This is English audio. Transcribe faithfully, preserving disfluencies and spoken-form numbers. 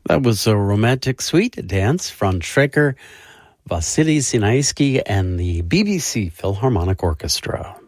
That was a romantic suite dance from Schreker, Vasily Sinaisky, and the B B C Philharmonic Orchestra.